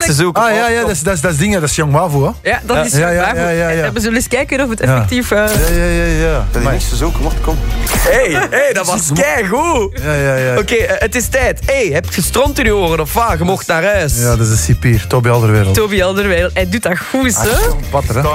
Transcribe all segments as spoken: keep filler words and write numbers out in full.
seizoen. Ah ja, ja dat, is, dat, is, dat is dingen, dat is Young Wavo, hè? Ja, dat is ja, ja, ja, ja, ja. We zullen eens kijken of het effectief... Uh... Ja, ja, ja, ja. Dat is niks te zoeken, wacht, kom. Hé, hey, hey, dat was keigoed. Ja, ja, ja. Oké, okay, uh, het is tijd. Hé, hey, heb je stront in je oren of wat? Je mocht naar huis. Ja, dat is de cipier, Toby Alderweireld. Toby Alderweireld, hij doet dat goed, hè? Patter, hè?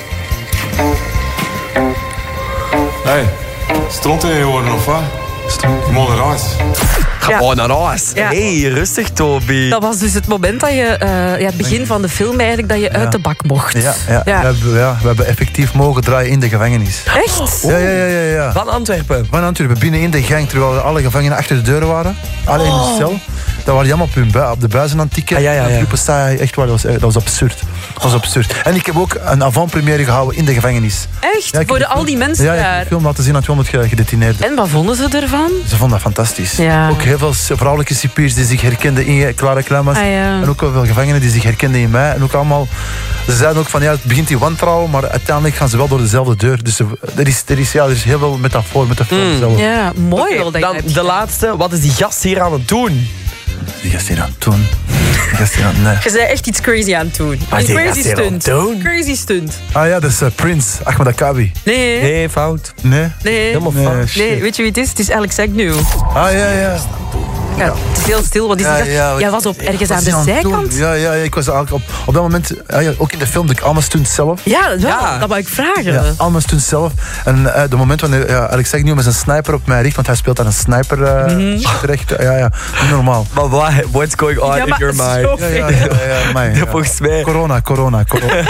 Hé, stront in je oren of wat? Je moet naar huis. Ga gewoon naar huis. Ja. Hé, hey, rustig, Toby. Dat was dus het moment dat je, uh, ja, het begin van de film eigenlijk, dat je Ja. uit de bak mocht. Ja, ja. Ja. We, hebben, ja, we hebben effectief mogen draaien in de gevangenis. Echt? Ja, ja, ja, ja, ja. Van Antwerpen. Van Antwerpen, binnen in de gang, terwijl alle gevangenen achter de deuren waren. Alleen in de cel. Dat waren die allemaal op, hun bui, op de buizen aan het tikken. Ah, ja, ja, ja. Groepen staan, echt waar, dat was, dat was absurd. Dat was absurd. En ik heb ook een avant-première gehouden in de gevangenis. Echt? Ja, ik Voor heb de, de al die film- mensen ja, ik heb daar? de film laten zien aan tweehonderd gedetineerden. En wat vonden ze ervan? Ze vonden dat fantastisch. Ja. Ook heel veel vrouwelijke cipiers die zich herkenden in Clara Klemens. Ah, ja. En ook heel veel gevangenen die zich herkenden in mij. En ook allemaal... Ze zeiden ook van, ja, het begint die wantrouwen, maar uiteindelijk gaan ze wel door dezelfde deur. Dus er is, er is, ja, er is heel veel metafoor met de film Mm. zelf. Ja, mooi Okay, wel dat je dan hebt de gedaan. laatste. Wat is die gast hier aan het doen? Die gast hier aan het doen. Die gast hier aan het... Nee. Je zei echt iets crazy aan het doen. Wat Een is die crazy gast hier aan het stunt. doen? Crazy stunt. Ah ja, dat is uh, Prince, Ahmed Akabi. Nee, nee. Nee, fout. Nee? Helemaal Nee, fout. shit. Nee, weet je wie het is? Het is Alex Agnew. Ah ja, ja. Ja, het is heel stil, want die Ja, zegt, ja, jij was op ergens wat aan is de hij het doen? zijkant. Ja, ja, ja, ik was eigenlijk op, op dat moment, ja, ja, ook in de film, de allemaal stunt zelf. Ja, dat, wel, Ja. dat wou ik vragen. Ja, allemaal stunt zelf. En uh, de moment wanneer ja, Alex Agnew met zijn sniper op mij richt, want hij speelt daar een sniper uh, Mhm. terecht. Ja, ja, niet normaal. Maar wat, what's going on Ja, in maar your mind? zo- Ja, ja, ja, ja, amai, ja. Volgens mij. Corona, corona, corona.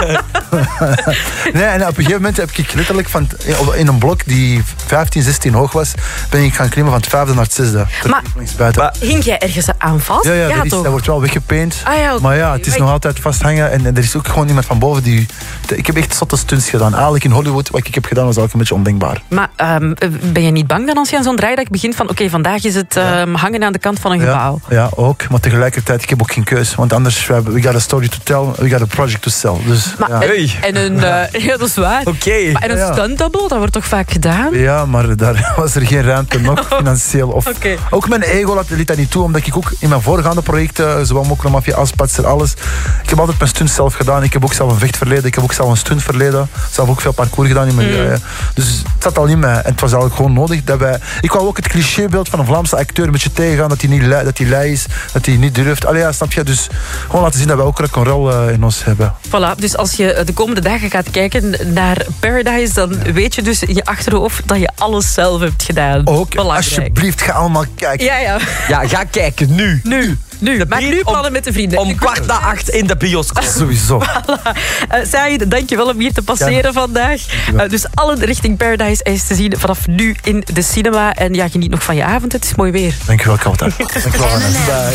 Nee, en op een gegeven moment heb ik letterlijk van, in een blok die vijftien, zestien hoog was, ben ik gaan klimmen van het vijfde naar het zesde. Maar- buiten. Maar- Hing jij ergens aan vast? Ja, ja, dat, is, toch? dat wordt wel weggepaint. Ah, ja, oké. Maar ja, het is Maar nog ik- altijd vasthangen. En, en er is ook gewoon iemand van boven die... Ik heb echt zotte stunts gedaan. Eigenlijk in Hollywood, wat ik heb gedaan, was ook een beetje ondenkbaar. Maar um, ben je niet bang dan als je aan zo'n draaidag begint van oké, okay, vandaag is het um, hangen aan de kant van een Ja, gebouw? ja, ook. Maar tegelijkertijd, ik heb ook geen keus. Want anders, we we got a story to tell, we got a project to sell. Dus, Maar, ja. en, Hey. en een... Uh, ja, dat is waar. Oké. Maar en een Ja. stunt double, dat wordt toch vaak gedaan? Ja, maar daar was er geen ruimte nog financieel. Of, Oké. Ook mijn ego laat- liet dat niet toe, omdat ik ook in mijn voorgaande projecten, zowel Mokro Mafia als Patser, alles, ik heb altijd mijn stunts zelf gedaan. Ik heb ook zelf een vechtverleden, ik heb ook zelf een stuntverleden. Zelf ook veel parcours gedaan in mijn Mm. ja. Dus het zat al in mij. En het was eigenlijk gewoon nodig dat wij... Ik wou ook het clichébeeld van een Vlaamse acteur een beetje tegengaan, dat hij niet lui, dat hij lui is, dat hij niet durft. Allee, ja, snap je? Dus gewoon laten zien dat wij ook rock'n'roll uh, in ons hebben. Voilà, dus als je de komende dagen gaat kijken naar Paradise, dan ja. weet je dus in je achterhoofd dat je alles zelf hebt gedaan. Ook, Belangrijk. alsjeblieft, ga allemaal kijken. Ja, ja. Ja, ga kijken, nu. Nu. Nu. Maak nu plannen om, met de vrienden. Om kwart na acht in de bioscoop. Sowieso. Voilà. Uh, Saïd, dankjewel om hier te passeren ja. vandaag. Uh, dus allen richting Paradise is te zien vanaf nu in de cinema. En ja, geniet nog van je avond. Het is mooi weer. Dankjewel, Kouta. Dankjewel, Vanessa. Bye.